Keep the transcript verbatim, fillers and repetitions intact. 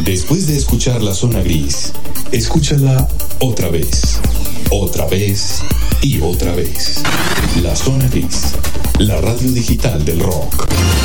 Después de escuchar La Zona Gris, escúchala otra vez, otra vez y otra vez. La Zona Gris, la radio digital del rock.